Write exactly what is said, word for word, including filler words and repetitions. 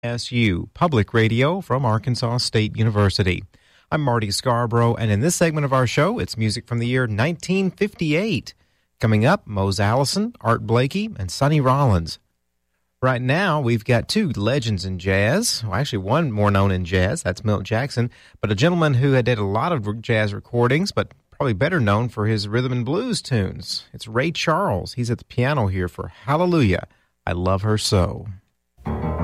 S U, Public Radio from Arkansas State University. I'm Marty Scarborough, and in this segment of our show, it's music from the year nineteen fifty-eight. Coming up, Mose Allison, Art Blakey, and Sonny Rollins. Right now, we've got two legends in jazz. Well, actually, one more known in jazz, that's Milt Jackson, but a gentleman who had did a lot of jazz recordings, but probably better known for his rhythm and blues tunes. It's Ray Charles. He's at the piano here for Hallelujah, I Love Her So.